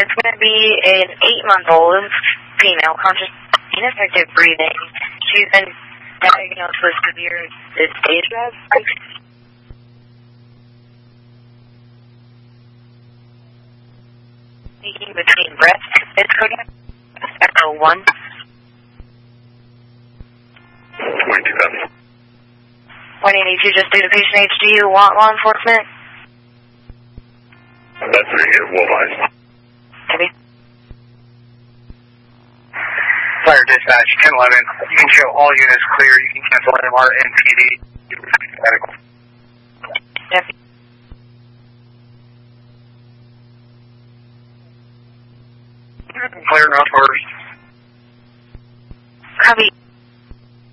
It's going to be an 8-month-old female, conscious, ineffective breathing. She's been diagnosed with severe dysphagia. Speaking between breaths. It's coding Echo 1. 22,000. 182, just due to patient H. Do you want law enforcement? That's 3 here, Wolvine. Copy. Fire dispatch, 1011. You can show all units clear. You can cancel NMR and PD. Medical. Copy. Clear enough first. Copy.